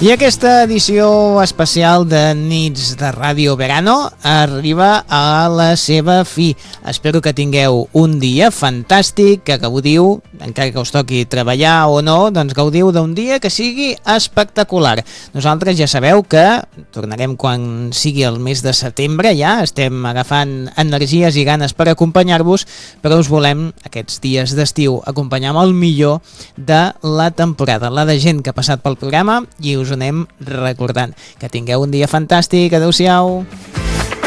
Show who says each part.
Speaker 1: I aquesta edició especial de Nits de Ràdio Verano arriba a la seva fi. Espero que tingueu un dia fantàstic, que gaudiu, encara que us toqui treballar o no, doncs gaudiu d'un dia que sigui espectacular. Nosaltres ja sabeu que tornarem quan sigui el mes de setembre, ja estem agafant energies i ganes per acompanyar-vos, però us volem aquests dies d'estiu acompanyar amb el millor de la temporada, la de gent que ha passat pel programa, i us ho anem recordant. Que tingueu un dia fantàstic, adeu-siau!